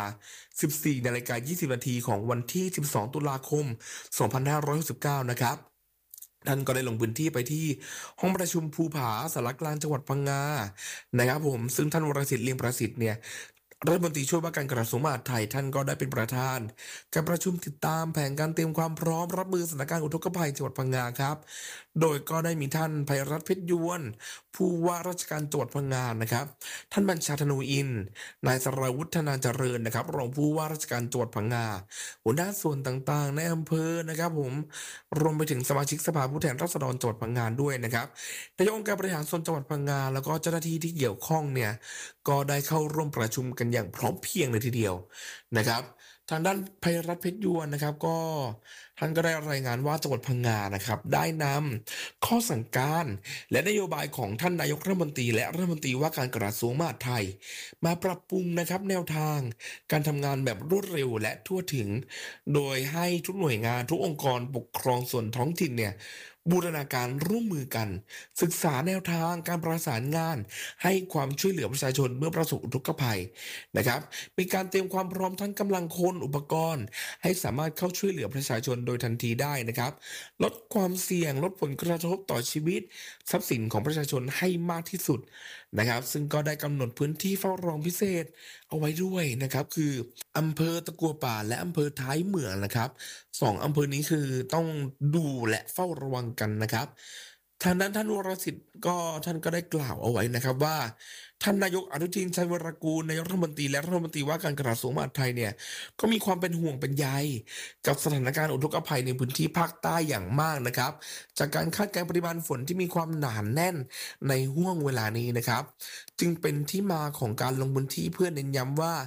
14:20 น.ของวันที่ 12 ตุลาคม 2569 นะครับท่านก็ได้ลงพื้นที่ไปที่ห้องประชุมภูผาสารกลางจังหวัดพังงานะครับผมซึ่งท่านวรสิทธิ์เลียงประสิทธิ์เนี่ยรัฐมนตรีช่วยว่าการกระทรวงมหาดไทยท่านก็ได้เป็นประธานการประชุมติดตามแผนการเตรียมความพร้อมรับมือสถานการณ์อุทกภัยจังหวัดพังงาครับโดยก็ได้มีท่านไพรัตน์เพชรยวนผู้ว่าราชการจังหวัดพังงานะครับท่านบัญชาธนูอินทร์นายสราวุฒิธนาเจริญนะครับรองผู้ว่าราชการจังหวัดพังงาหัวหน้าส่วนต่างๆในอำเภอนะครับผมรวมไปถึงสมาชิกสภาผู้แทนราษฎรจังหวัดพังงาด้วยนะครับนายกองค์การบริหารส่วนจังหวัดพังงาแล้วก็เจ้าหน้าที่ที่เกี่ยวข้องเนี่ยก็ได้เข้าร่วมประชุมกันอย่างพร้อมเพรียงเลยทีเดียวนะครับทางด้านไพรัตน์เพชรยวนนะครับก็ท่านก็ได้รายงานว่าจังหวัดพังงานะครับได้นำข้อสั่งการและนโยบายของท่านนายกรัฐมนตรีและรัฐมนตรีว่าการกระทรวงมหาดไทยมาปรับปรุงนะครับแนวทางการทำงานแบบรวดเร็วและทั่วถึงโดยให้ทุกหน่วยงานทุกองค์กรปกครองส่วนท้องถิ่นเนี่ยบูรณาการร่วมมือกันศึกษาแนวทางการประสานงานให้ความช่วยเหลือประชาชนเมื่อประสบอุทกภัยนะครับมีการเตรียมความพร้อมทั้งกำลังคนอุปกรณ์ให้สามารถเข้าช่วยเหลือประชาชนโดยทันทีได้นะครับลดความเสี่ยงลดผลกระทบต่อชีวิตทรัพย์สินของประชาชนให้มากที่สุดนะครับซึ่งก็ได้กำหนดพื้นที่เฝ้าระวังพิเศษเอาไว้ด้วยนะครับคืออำเภอตะกัวป่าและอำเภอท้ายเหมืองนะครับ2อำเภอนี้คือต้องดูและเฝ้าระวังกันนะครับทางด้านท่านวรสิทธิ์ก็ท่านก็ได้กล่าวเอาไว้นะครับว่าท่านนายกอนุทินชัยวรกูลนายกรัฐมนตรีและรัฐมนตรีว่าการกระทรวงมหาดไทยเนี่ยก็มีความเป็นห่วงเป็นใยกับสถานการณ์อุทกภัยในพื้นที่ภาคใต้อย่างมากนะครับจากการคาดการณ์ปริมาณฝนที่มีความหนาแน่นในห่วงเวลานี้นะครับจึงเป็นที่มาของการลงพื้นที่เพื่อเน้นย้ำว่า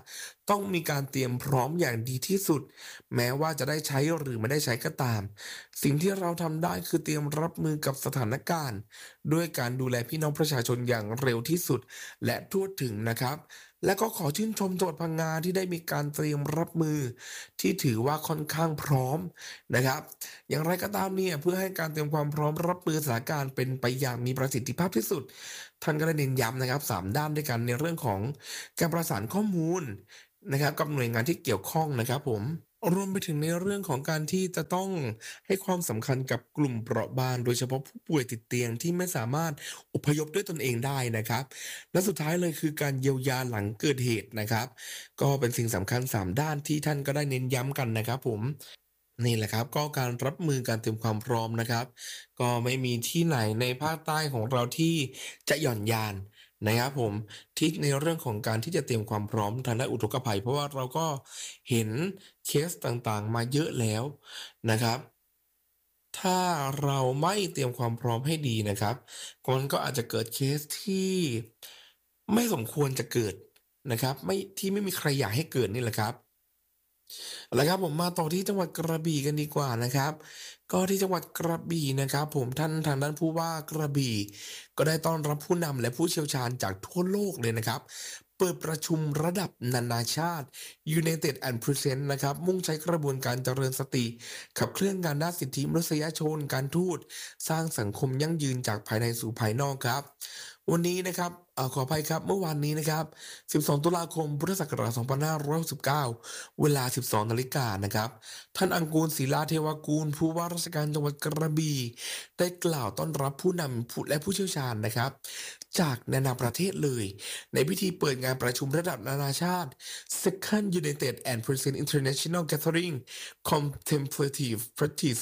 ต้องมีการเตรียมพร้อมอย่างดีที่สุดแม้ว่าจะได้ใช้หรือไม่ได้ใช้ก็ตามสิ่งที่เราทำได้คือเตรียมรับมือกับสถานการณ์ด้วยการดูแลพี่น้องประชาชนอย่างเร็วที่สุดและทั่วถึงนะครับและก็ขอชื่นชมจังหวัดพังงาที่ได้มีการเตรียมรับมือที่ถือว่าค่อนข้างพร้อมนะครับอย่างไรก็ตามเนี่ยเพื่อให้การเตรียมความพร้อมรับมือสถานการณ์เป็นไปอย่างมีประสิทธิภาพที่สุดท่านก็ได้เน้นย้ำนะครับ3ด้านด้วยกันในเรื่องของการประสานข้อมูลนะครับกับหน่วยงานที่เกี่ยวข้องนะครับผมรวมไปถึงในเรื่องของการที่จะต้องให้ความสำคัญกับกลุ่มเปราะบางโดยเฉพาะผู้ป่วยติดเตียงที่ไม่สามารถอพยพด้วยตนเองได้นะครับและสุดท้ายเลยคือการเยียวยาหลังเกิดเหตุนะครับก็เป็นสิ่งสำคัญ3ด้านที่ท่านก็ได้เน้นย้ำกันนะครับผมนี่แหละครับก็การรับมือการเตรียมความพร้อมนะครับก็ไม่มีที่ไหนในภาคใต้ของเราที่จะหย่อนยานนะครับผมที่ในเรื่องของการที่จะเตรียมความพร้อมทางด้านอุทกภัยเพราะว่าเราก็เห็นเคสต่างๆมาเยอะแล้วนะครับถ้าเราไม่เตรียมความพร้อมให้ดีนะครับมันก็อาจจะเกิดเคสที่ไม่สมควรจะเกิดนะครับที่ไม่มีใครอยากให้เกิดนี่แหละครับเอาละครับผมมาต่อที่จังหวัดกระบี่กันดีกว่านะครับก็ที่จังหวัดกระบี่นะครับผมท่านทางด้านผู้ว่ากระบี่ก็ได้ต้อนรับผู้นำและผู้เชี่ยวชาญจากทั่วโลกเลยนะครับเปิดประชุมระดับนานาชาติ United and Present นะครับมุ่งใช้กระบวนการเจริญสติขับเคลื่อนงานด้านสิทธิมนุษยชนการทูตสร้างสังคมยั่งยืนจากภายในสู่ภายนอกครับวันนี้นะครับขออภัยครับเมื่อวานนี้นะครับ12ตุลาคมพุทธศักราช2569เวลา 12 นาฬิกานะครับท่านอังกูลศิลาเทวกูลผู้ว่าราชการจังหวัดกระบี่ได้กล่าวต้อนรับผู้นำและผู้เชี่ยวชาญนะครับจากนานาประเทศเลยในพิธีเปิดงานประชุมระดับนานาชาติ Second United and Present International Gathering Contemplative Practice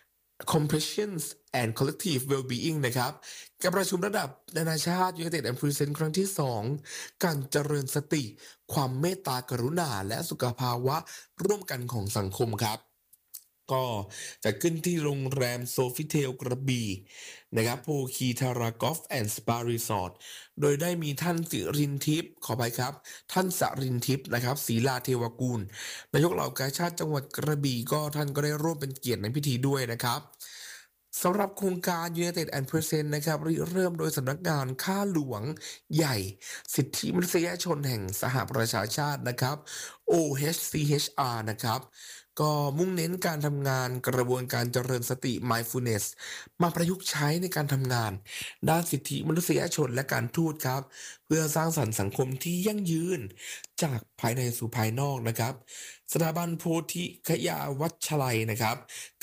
Compassions and Collective Well-being นะครับการประชุมระดับนานาชาติ United and Present ครั้งที่ 2การเจริญสติความเมตตากรุณาและสุขภาวะร่วมกันของสังคมครับก็จะขึ้นที่โรงแรมโซฟิเทลกระบี่นะครับโพคีทารากอฟแอนด์สปารีสอร์ทโดยได้มีท่านสิรินทิพย์ขอไปครับท่านสรินทิพย์นะครับศรีลาเทวกูลนายกเหล่ากาชาติจังหวัดกระบี่ก็ท่านก็ได้ร่วมเป็นเกียรติในพิธีด้วยนะครับสำหรับโครงการ United and Present นะครับเริ่มโดยสำนักงานข้าหลวงใหญ่สิทธิมนุษยชนแห่งสหประชาชาตินะครับ OHCHR นะครับก็มุ่งเน้นการทำงานกระบวนการเจริญสติ mindfulness มาประยุกต์ใช้ในการทำงานด้านสิทธิมนุษยชนและการทูตครับเพื่อสร้างสรรค์สังคมที่ยั่งยืนจากภายในสู่ภายนอกนะครับสถาบันโพธิคยาวัชลัยนะครับ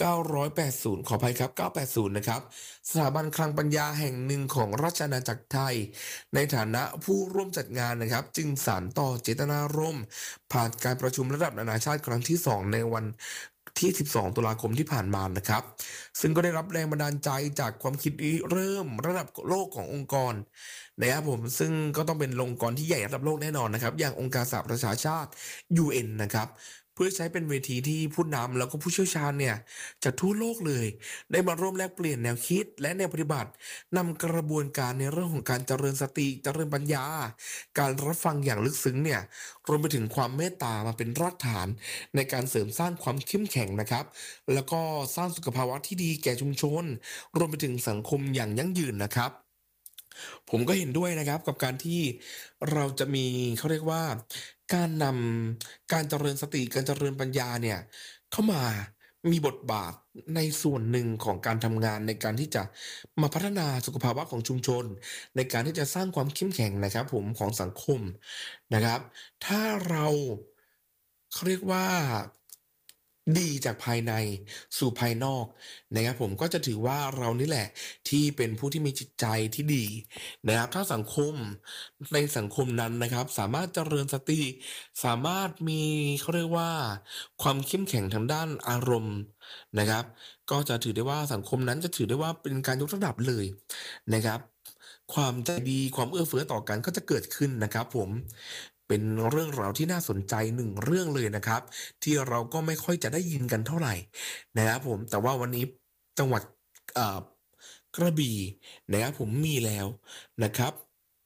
980ขออภัยครับ980นะครับสถาบันคลังปัญญาแห่งหนึ่งของราชอาณาจักรไทยในฐานะผู้ร่วมจัดงานนะครับจึงสานต่อเจตนารมณ์ผ่านการประชุมระดับนานาชาติครั้งที่ 2ในวันที่ 12 ตุลาคมที่ผ่านมานะครับซึ่งก็ได้รับแรงบันดาลใจจากความคิดเริ่มระดับโลกขององค์กรนะครับผมซึ่งก็ต้องเป็นองค์กรที่ใหญ่ระดับโลกแน่นอนนะครับอย่างองค์การสหประชาชาติ UN นะครับเพื่อใช้เป็นเวทีที่ผู้นำแล้วก็ผู้เชี่ยวชาญเนี่ยจากทั่วโลกเลยได้มาร่วมแลกเปลี่ยนแนวคิดและแนวปฏิบัตินำกระบวนการในเรื่องของการเจริญสติเจริญปัญญาการรับฟังอย่างลึกซึ้งเนี่ยรวมไปถึงความเมตตามาเป็นรากฐานในการเสริมสร้างความเข้มแข็งนะครับแล้วก็สร้างสุขภาวะที่ดีแก่ชุมชนรวมไปถึงสังคมอย่างยั่งยืนนะครับผมก็เห็นด้วยนะครับกับการที่เราจะมีเขาเรียกว่าการนำการเจริญสติการเจริญปัญญาเนี่ยเข้ามามีบทบาทในส่วนหนึ่งของการทำงานในการที่จะมาพัฒนาสุขภาวะของชุมชนในการที่จะสร้างความเข้มแข็งนะครับผมของสังคมนะครับถ้าเราเขาเรียกว่าดีจากภายในสู่ภายนอกนะครับผมก็จะถือว่าเรานี่แหละที่เป็นผู้ที่มีจิตใจที่ดีนะครับถ้าสังคมในสังคมนั้นนะครับสามารถเจริญสติสามารถมีเขาเรียกว่าความเข้มแข็งทางด้านอารมณ์นะครับก็จะถือได้ว่าสังคมนั้นจะถือได้ว่าเป็นการยกระดับเลยนะครับความใจดีความเอื้อเฟื้อต่อกันก็จะเกิดขึ้นนะครับผมเป็นเรื่องราวที่น่าสนใจหนึ่งเรื่องเลยนะครับที่เราก็ไม่ค่อยจะได้ยินกันเท่าไหร่นะครับผมแต่ว่าวันนี้จังหวัดกระบี่นะครับผมมีแล้วนะครับ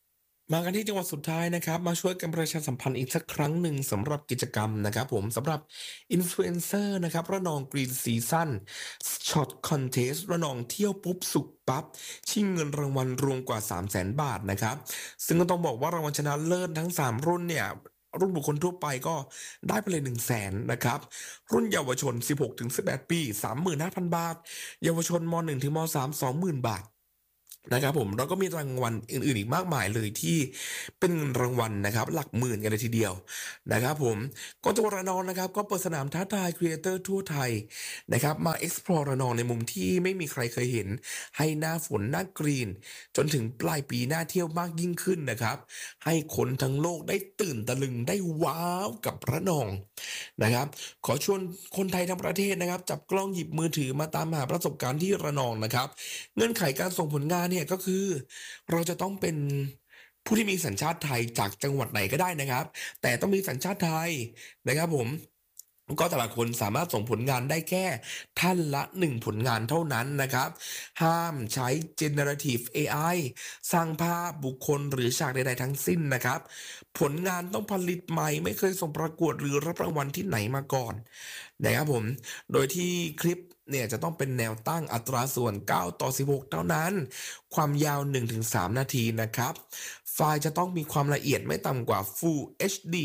มากันที่จังหวัดสุดท้ายนะครับมาช่วยกันประชาสัมพันธ์อีกสักครั้งหนึ่งสำหรับกิจกรรมนะครับผมสำหรับอินฟลูเอนเซอร์นะครับระนองกรีนซีซั่นช็อตคอนเทสระนองเที่ยวปุ๊บสุกปั๊บชิงเงินรางวัลรวมกว่า 300,000 บาทนะครับซึ่งก็ต้องบอกว่ารางวัลชนะเลิศทั้ง3รุ่นเนี่ยรุ่นบุคคลทั่วไปก็ได้ไปเลย 100,000 นะครับรุ่นเยาวชน 16-18 ปี 35,000 บาทเยาวชนม.1 ถึงม.3 20,000 บาทนะครับผมแล้วก็มีรางวัลอื่นๆอีกมากมายเลยที่เป็นเงินรางวัลนะครับหลักหมื่นกันเลยทีเดียวนะครับผมก็จังหวัดระนองนะครับก็เปิดสนามท้าทายครีเอเตอร์ทั่วไทยนะครับมา explore ระนองในมุมที่ไม่มีใครเคยเห็นให้หน้าฝนหน้ากรีนจนถึงปลายปีหน้าเที่ยวมากยิ่งขึ้นนะครับให้คนทั้งโลกได้ตื่นตะลึงได้ว้าวกับระนองนะครับขอชวนคนไทยทั้งประเทศนะครับจับกล้องหยิบมือถือมาตามหาประสบการณ์ที่ระนองนะครับเงื่อนไขการส่งผลงานเนี่ยก็คือเราจะต้องเป็นผู้ที่มีสัญชาติไทยจากจังหวัดไหนก็ได้นะครับแต่ต้องมีสัญชาติไทยนะครับผมก็แต่ละคนสามารถส่งผลงานได้แค่ท่านละ1ผลงานเท่านั้นนะครับห้ามใช้ generative AI สร้างภาพบุคคลหรือฉากใดๆทั้งสิ้นนะครับผลงานต้องผลิตใหม่ไม่เคยส่งประกวดหรือรับรางวัลที่ไหนมาก่อนนะครับผมโดยที่คลิปเนี่ยจะต้องเป็นแนวตั้งอัตราส่วน9:16เท่านั้นความยาว 1-3 นาทีนะครับไฟล์จะต้องมีความละเอียดไม่ต่ำกว่า Full HD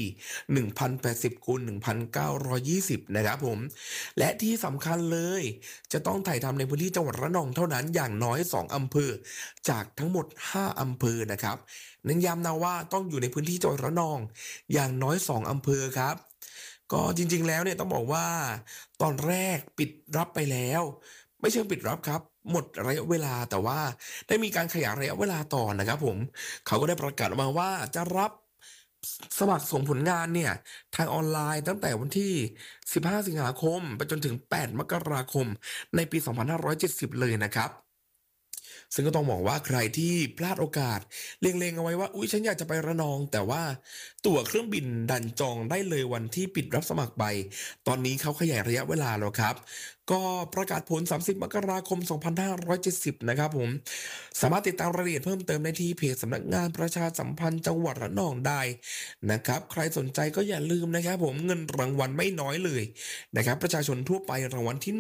1080x1920 นะครับผมและที่สำคัญเลยจะต้องถ่ายทำในพื้นที่จังหวัดระนองเท่านั้นอย่างน้อย2อำเภอจากทั้งหมด5อำเภอนะครับเน้นย้ำนะว่าต้องอยู่ในพื้นที่จังหวัดระนองอย่างน้อย2อำเภอครับก็จริงๆแล้วเนี่ยต้องบอกว่าตอนแรกปิดรับไปแล้วไม่เชิงปิดรับครับหมดระยะเวลาแต่ว่าได้มีการขยายระยะเวลาต่อนะครับผมเขาก็ได้ประกาศออกมาว่าจะรับสมัครส่งผลงานเนี่ยทางออนไลน์ตั้งแต่วันที่15สิงหาคมไปจนถึง8มกราคมในปี2570เลยนะครับซึ่งก็ต้องบอกว่าใครที่พลาดโอกาสเล็งๆเอาไว้ว่าอุ๊ยฉันอยากจะไประนองแต่ว่าตั๋วเครื่องบินดันจองได้เลยวันที่ปิดรับสมัครไปตอนนี้เขาขยายระยะเวลาแล้วครับก็ประกาศผล30มกราคม2570นะครับผมสามารถติดตามรายละเอียดเพิ่มเติมได้ที่เพจสำนักงานประชาสัมพันธ์จังหวัดระนองได้นะครับใครสนใจก็อย่าลืมนะครับผมเงินรางวัลไม่น้อยเลยนะครับประชาชนทั่วไปรางวัลที่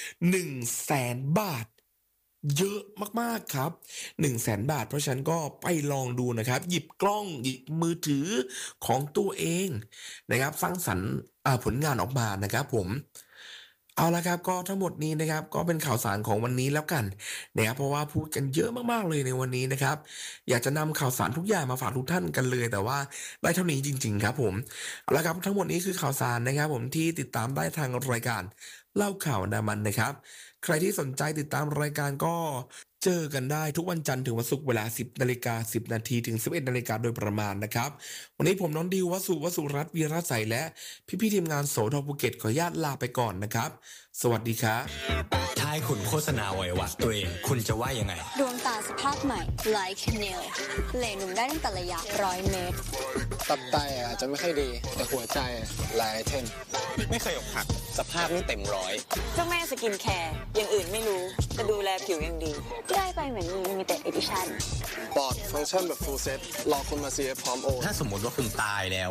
100,000 บาทเยอะมากๆครับ100,000 บาทเพราะฉะนั้นก็ไปลองดูนะครับหยิบกล้องหยิบมือถือของตัวเองนะครับสร้างสรรค์ผลงานออกมานะครับผมเอาละครับก็ทั้งหมดนี้นะครับก็เป็นข่าวสารของวันนี้แล้วกันนะครับเพราะว่าพูดกันเยอะมากๆเลยในวันนี้นะครับอยากจะนำข่าวสารทุกอย่างมาฝากทุกท่านกันเลยแต่ว่าได้เท่านี้จริงๆครับผมเอาละครับทั้งหมดนี้คือข่าวสารนะครับผมที่ติดตามได้ทางรายการเล่าข่าวอันดามันนะครับใครที่สนใจติดตามรายการก็เจอกันได้ทุกวันจันทร์ถึงวันศุกร์เวลา 10:10 นาทีถึง 11 นาฬิกาโดยประมาณนะครับวันนี้ผมน้องดิววสุรัตน์วีระใสและพี่ๆทีมงานโสทภูเก็ตขออนุญาตลาไปก่อนนะครับสวัสดีครับทายคุณโฆษณาอวัยวะตัวเองคุณจะว่ายังไงดวงตาสภาพใหม่ like nail เหล่หนุ่มได้ตั้งแต่ระยะ100 เมตรตับไตอาจจะไม่ค่อยดีแต่หัวใจหลายเทนไม่เคยอกหักสภาพนี่เต็ม100 เจ้าแม่สกินแคร์อย่างอื่นไม่รู้แต่ดูแลผิวอย่างดีได้ไปเหมือนมี limited edition ปอดฟังก์ชันแบบ full set รอคนมา CF พร้อมโอนถ้าสมมติว่าคุณตายแล้ว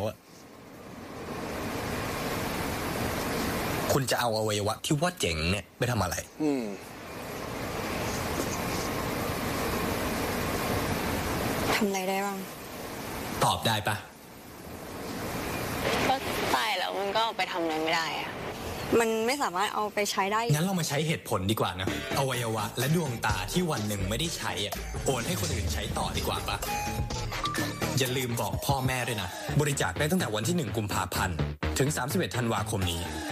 คุณจะเอาอวัยวะที่ว่าเจ๋งเนี่ยไปทำอะไรทำอะไรได้บ้างตอบได้ปะก็ตายแล้วมันก็ไปทำอะไรไม่ได้อะมันไม่สามารถเอาไปใช้ได้งั้นเรามาใช้เหตุผลดีกว่านะอวัยวะและดวงตาที่วันหนึ่งไม่ได้ใช้โอนให้คนอื่นใช้ต่อดีกว่าปะอย่าลืมบอกพ่อแม่ด้วยนะบริจาคได้ตั้งแต่วันที่1 กุมภาพันธ์ถึง31 ธันวาคมนี้